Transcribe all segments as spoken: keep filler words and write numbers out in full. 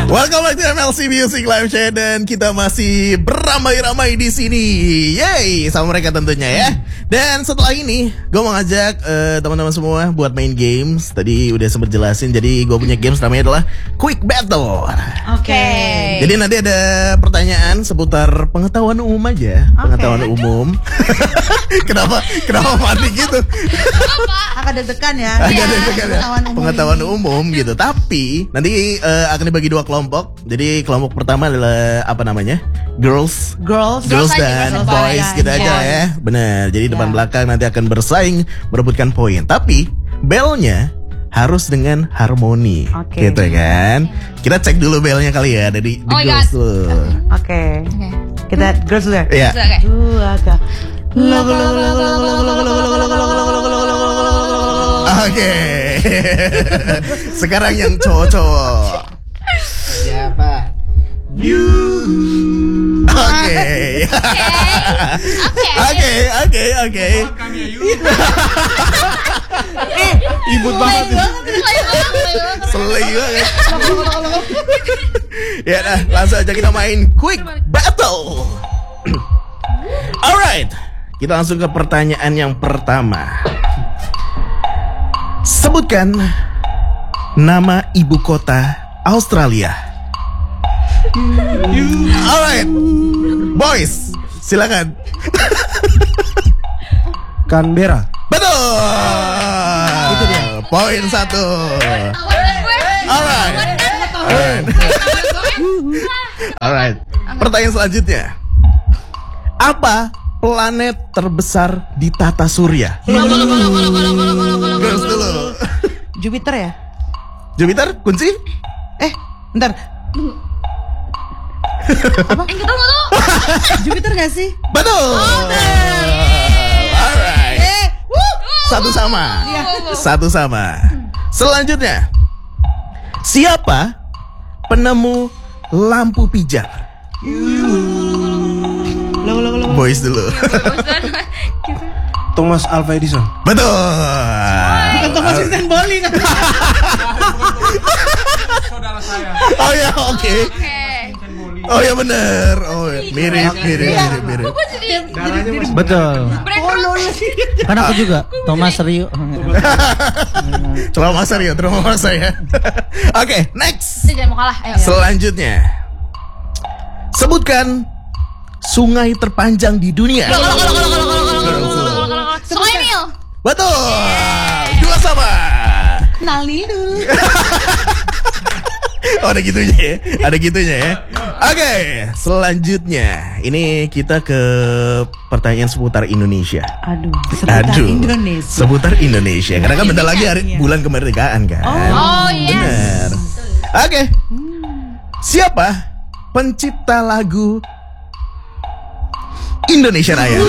Welcome back to M L C Music Live Chat dan kita masih beramai-ramai di sini. Yeay, sama mereka tentunya ya. Dan setelah ini gue mau ngajak uh, teman-teman semua buat main games. Tadi udah sempat jelasin, jadi gue punya games namanya adalah Quick Battle. Oke. Okay. Jadi nanti ada pertanyaan seputar pengetahuan umum aja, okay. Pengetahuan umum. Kenapa? Kenapa mati gitu? Agak deg-degan ya. Agak deg-degan ya. Pengetahuan umum, pengetahuan umum gitu. Tapi nanti uh, akan dibagi dua kelompok. Jadi kelompok pertama adalah apa namanya? Girls, girls, girls, girls dan aja, boys ya, gitu ya. Aja ya. Benar. Jadi ya. Depan belakang nanti akan bersaing merebutkan poin. Tapi belnya harus dengan harmoni, okay. Gitu kan? Kita cek dulu belnya kali ya dari the oh girls dulu. Oke. Okay. Okay. Kita girls dulu ya. Iya. Tuh agak. Oke. Sekarang yang cowok-cowok. Siapa? You. Oke. Oke, oke, oke. Eh, ibut banget. Selai banget. Ya dah, langsung aja kita main Quick Battle. Alright, kita langsung ke pertanyaan yang pertama. Sebutkan nama ibu kota Australia. Alright, boys, silakan. Canberra. Betul. Itu dia. Poin satu. Alright. Alright. Alright. Pertanyaan selanjutnya. Apa planet terbesar di tata surya? Girls dulu. Jupiter ya? Jupiter kunci? Eh, bentar. Apa? Jupiter gak sih? Betul. Alright. Satu sama. Satu sama. Selanjutnya, siapa penemu lampu pijar? Boys dulu. Thomas Alva Edison. Betul. Bukan Thomas Edison bowling. Saudara saya. Oh ya, oke. Okay. Oh ya benar. Oh ya. mirip, mirip, mirip, mirip. Darahnya masih betul. Kan aku juga Thomas Rio. Trauma Rio, trauma saya. Oke, next. Jangan mau kalah. Ayo. Selanjutnya, sebutkan sungai terpanjang di dunia. Sungai Nil. Betul. Dua sama. Nal Nilu. Oh, ada gitunya ya. Ada gitunya ya. Oke, okay, selanjutnya ini kita ke pertanyaan seputar Indonesia. Aduh, seputar Aduh, Indonesia. Seputar Indonesia. Karena kan bentar lagi hari ya. Bulan kemerdekaan kan. Oh, oh yes. Benar. Oke. Okay. Siapa pencipta lagu Indonesia Raya?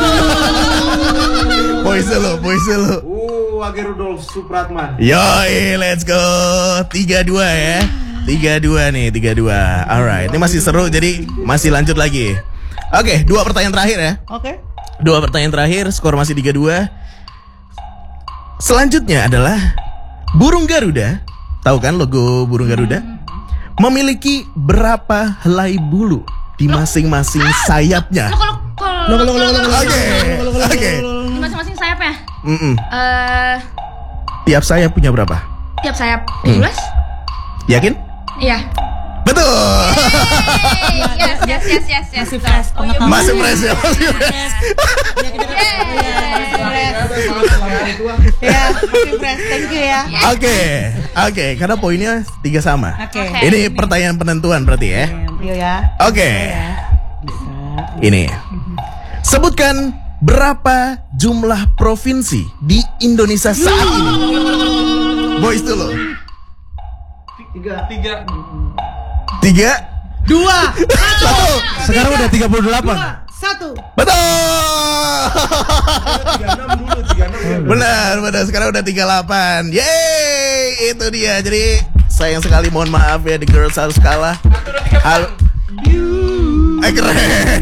Boys dulu, boys dulu. Uh, Wage Rudolf Supratman. Yoi, let's go. tiga dua ya. tiga dua nih, tiga dua. Alright, ini masih seru jadi masih lanjut lagi. Oke, okay, dua pertanyaan terakhir ya. Oke. Okay. Dua pertanyaan terakhir, skor masih tiga dua. Selanjutnya adalah burung Garuda. Tahu kan logo burung Garuda? Memiliki berapa helai bulu di masing-masing sayapnya? Oke. Oke. Di masing-masing sayapnya? Mm-mm. Uh, Tiap sayap punya berapa? Tiap sayap tujuh belas? Hmm. Yakin? Iya. Betul. Yes, yes, yes, yes, yes. Masih fresh. Masih fresh ya, masih fresh. Ya, masih fresh. Thank you ya. Oke, oke. Karena poinnya tiga sama. Oke. Ini pertanyaan penentuan berarti ya. Iya ya. Oke. Ini. Sebutkan berapa jumlah provinsi di Indonesia saat ini? Boys dulu. Tiga. Tiga. Tiga. Dua. Satu. Sekarang udah tiga puluh delapan. Satu. Betul. tiga puluh enam dulu, tiga puluh enam. Benar, benar. Sekarang udah tiga puluh delapan. Yeay, itu dia. Jadi sayang sekali, mohon maaf ya, the girls harus kalah. Hal. Eh, keren.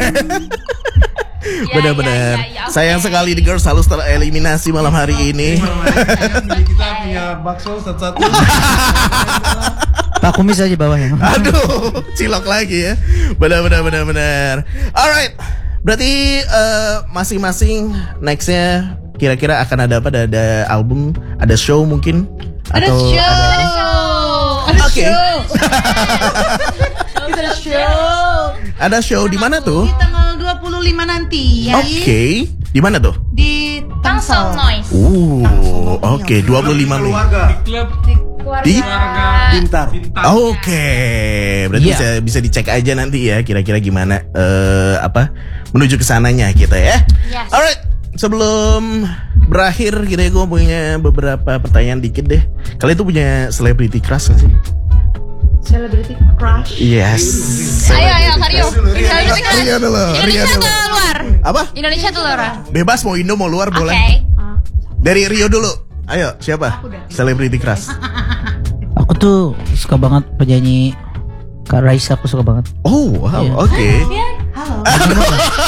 Ya, Benar-benar. ya, ya, ya, okay. Sayang sekali the girls harus tereliminasi malam hari ini. Kita punya bakso satu-satu. Pak Kumis aja bawahnya. Aduh, cilok lagi ya. Benar benar benar benar. Alright. Berarti eh, masing-masing nextnya kira-kira akan ada apa? Ada, ada album, ada show mungkin? Ada Atau show. Ada show. Ada Oke. show. Kita ada show. Ada show di mana tuh? Di tanggal dua puluh lima nanti ya. Oke. Di mana tuh? Di Tangsel Tangsel. Noise. Uh, oke, dua puluh lima Mei. Keluarga. Klub Keluarga. Di? Pintar. Bintang. Oke, berarti Iya. bisa bisa dicek aja nanti ya kira-kira gimana eh apa menuju ke sananya kita ya. Yes. Alright, sebelum berakhir gitu ya gue punya beberapa pertanyaan dikit deh. Kalian tuh punya celebrity crush gak sih? Celebrity crush. Yes. Ayo ayo Karyo. Indonesia kan? Ria dulu, Ria Indonesia dulu. atau luar? Apa? Indonesia atau luar? Bebas mau Indo mau luar Oke. boleh. Dari Rio dulu. Ayo, siapa? Celebrity crush. Aku tuh suka banget penyanyi Kak Raisa, aku suka banget. Oh, wow, Iya. oke. Halo.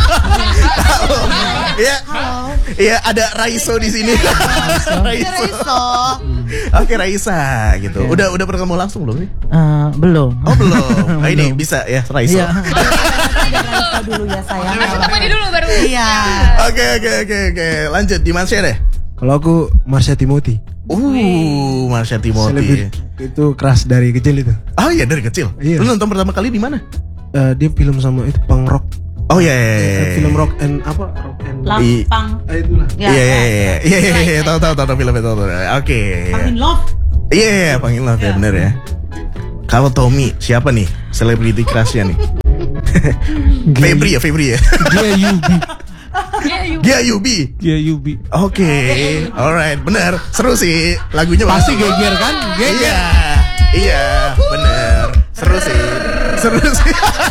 Iya. Iya, ada Raiso di sini. Raiso. Raiso. Oke, Raisa gitu. Udah udah pernah ketemu langsung belum nih? Eh, belum. Oh, belum. Ah, ini Belum. bisa ya, Raiso. Iya. Raisa dulu ya sayang. Aku temani dulu baru. Iya. Oke, oke, oke, oke. Lanjut di Marsha deh. Kalau aku Marsha Timothy. Uh, Marsha Timothy. Selebriti itu keras dari kecil itu. Oh iya, dari kecil. Iya. Lu nonton pertama kali di mana? Eh, dia film sama itu punk rock. Oh iya. iya, iya. Eh, film rock and apa? Rock and I- Lampang. Eh, itulah. Ya, Iya, iya, ya. iya, iya, iya, iya, tahu, tahu, tahu, tahu filmnya, tahu, tahu. Oke. I'm in love. Iya, iya, panggil love ya, bener ya. Kalau Tommy, siapa nih celebrity crushnya nih? Febri ya, Febri ya. Dia Yubi. Gia Yubi. Dia Yubi. Oke, alright, bener. Seru sih lagunya. Pasti bagus. geger kan? Geger. Iya, iya, bener. Seru sih, seru sih.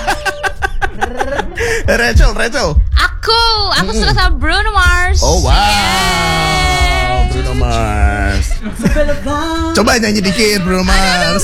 Rachel, Rachel. Aku, aku suka sama Bruno Mars. Oh wow, Bruno Mars. Coba nyanyi dikit Bruno Mars.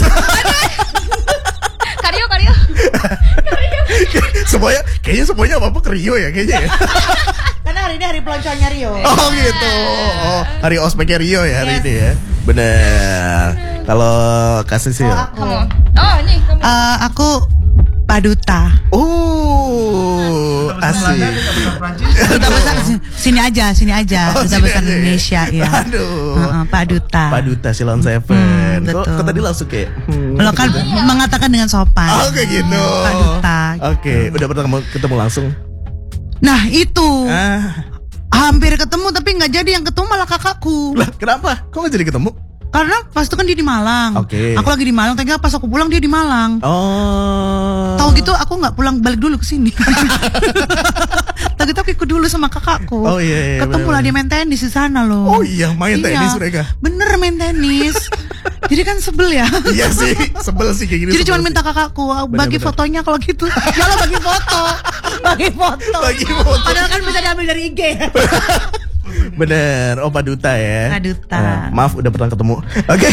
Karyo, Karyo. Semuanya, kayaknya semuanya apa apa ke Rio ya kayaknya ya. Karena hari ini hari peloncoannya Rio. Oh gitu. Oh, hari ospeknya Rio ya hari ini ya. Bener. Kalau kasih sih. Kamu. Oh, ini kamu. Eh, aku Paduta. Oh, asik. Duta besar sini aja, sini aja. Oh, Duta sini besar aja ya? Indonesia ya. Aduh. Heeh, Paduta. Paduta Silon Seven. Hmm, Kok, betul. kok tadi langsung kayak hmm, Lo kan mengatakan dengan sopan. Oh kayak gitu. Paduta. Oke, udah pernah ketemu, ketemu langsung. Nah itu Ah, hampir ketemu tapi nggak jadi, yang ketemu malah kakakku. lah kenapa? Kok gak jadi ketemu? Karena pas itu kan dia di Malang. Oke. Aku lagi di Malang, tapi pas aku pulang dia di Malang. Oh. Tahu gitu aku nggak pulang balik dulu ke sini. Tahu gitu aku ikut dulu sama kakakku. Oh, iya, iya, Ketemu bener, lah bener. dia main tenis di sana loh. Oh iya, main tenis mereka. Bener main tenis. Jadi kan sebel ya. Iya sih, sebel sih kayak gini. Jadi sebel cuma sih. minta kakakku bagi bener. fotonya kalau gitu. Ya lo bagi foto. Bagi foto. Bagi foto. Padahal kan bisa diambil dari I G. Bener, oh Paduta ya. Paduta. Eh, maaf udah pernah ketemu. Oke.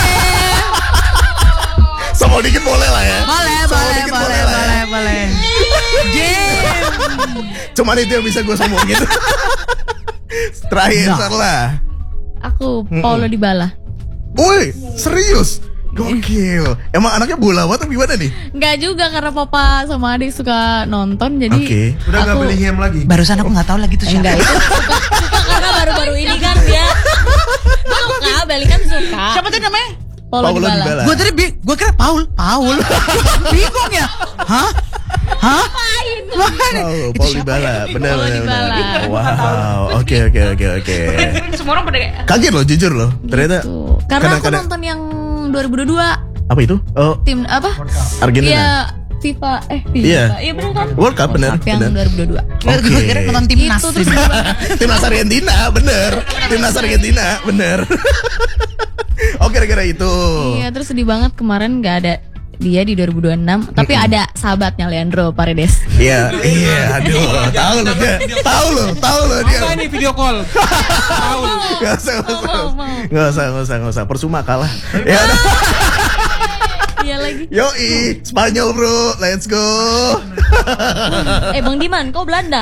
Sombong dikit boleh lah ya. Boleh, Sombong boleh, dikit boleh, lah ya. boleh, boleh. Jim. Cuman itu yang bisa gue sombongin. Terakhir Sarla. Aku Paulo Dybala. Woi, serius? Gokil. Emang anaknya bola atau gimana nih? Enggak juga karena papa sama adik suka nonton jadi Oke. Udah nggak aku Bellingham lagi. Barusan aku nggak tahu lagi tuh siapa. enggak itu suka, suka karena baru-baru ini kan dia suka Bali kan suka. Siapa tuh namanya? Paulo, Paulo Dybala. Dybala. Gue tadi bi- gue kira Paul, Paul. Bingung ya? Hah? Hah? Mana? Oh, Itu Paul siapa Dybala, ya? benar Paulo benar. Dybala. benar. Wow, oke oke oke oke. Semua orang pada kayak Kaget loh, jujur loh. Ternyata Tuh. Karena aku kadang-kadang- nonton yang dua ribu dua puluh dua apa itu? Oh, tim apa? Argentina. Iya, FIFA eh FIFA. Iya. Iya benar kan? World Cup bener, Cup yang bener. dua ribu dua puluh dua. Oke. Gue kira nonton timnas. Itu terus Timnas Argentina, bener. Timnas Argentina, bener. Oh, kira-kira itu. Iya, terus sedih banget kemarin nggak ada dia di dua ribu dua puluh enam, tapi ada sahabatnya Leandro Paredes. Iya, iya, aduh, tahu loh dia, tahu loh, tahu loh dia. Apa nih video call? Tahu. Gak usah, gak usah, Mau, mau. gak usah, gak usah, gak usah. Persuma kalah. Ya udah. Iya lagi. Yoi, Spanyol bro, let's go. Eh Bang Diman, kau Belanda?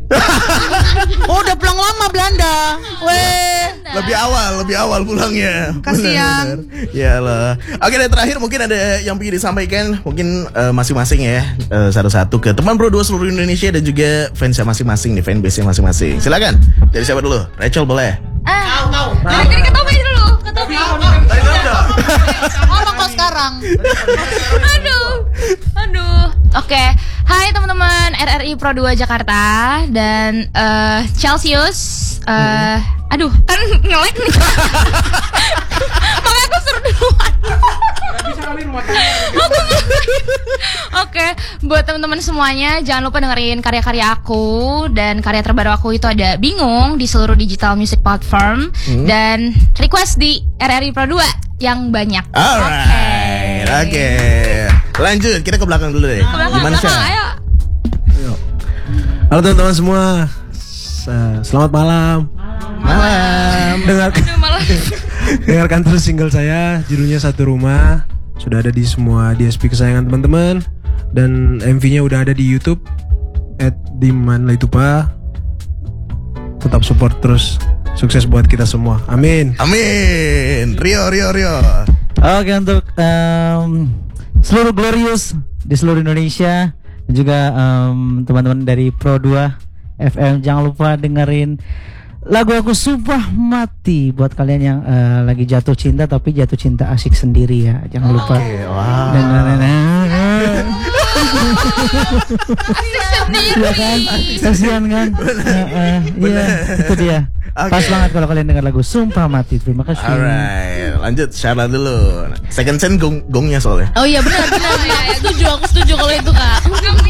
Oh, udah pulang lama Belanda. Weh. Lebih awal, lebih awal pulangnya. Kasihan. Iyalah. Oke, dan terakhir mungkin ada yang ingin disampaikan, mungkin eh, masing-masing ya, eh, satu-satu ke teman Bro dua seluruh Indonesia dan juga fansnya masing-masing nih, fanbase-nya masing-masing. Silakan. Dari siapa dulu? Rachel boleh. Ah, dari dari ke Tobi dulu, ke Tobi. Ngomong kok sekarang. Aduh, aduh. Oke, hai teman-teman R R I Pro dua Jakarta dan eh, Celsius. eh, Aduh, kan nge-lag nih. Makanya aku suruh duluan. Oke, buat teman-teman semuanya jangan lupa dengerin karya-karya aku dan karya terbaru aku itu ada Bingung di seluruh digital music platform dan request di R R I Pro dua yang banyak. Alright. Oke. Lanjut, kita ke belakang dulu deh. Ke belakang, Gimana belakang, Syah? ayo. Halo teman-teman semua. S- Selamat malam. Malam. Dengarkan, Aduh, malah. dengarkan terus single saya, judulnya Satu Rumah. Sudah ada di semua D S P kesayangan teman-teman. Dan M V-nya udah ada di YouTube at dimanlaitupa. Tetap support terus. Sukses buat kita semua. Amin. Amin. Rio, Rio, Rio. Oke, untuk em, seluruh Glorious di seluruh Indonesia dan juga em, teman-teman dari Pro dua F M, jangan lupa dengerin lagu aku Sumpah Mati buat kalian yang eh, lagi jatuh cinta tapi jatuh cinta asik sendiri ya. Jangan lupa wow. dengerin. Asik sendiri. Iya kan? Kasihan kan? Heeh, Iya, itu dia. Oke. Pas banget kalau kalian dengar lagu Sumpah Mati. Terima kasih. Alright, lanjut Syarla dulu. Second scene gong gongnya soalnya. Oh iya benar benar. Ya, setuju aku setuju kalau itu Kak.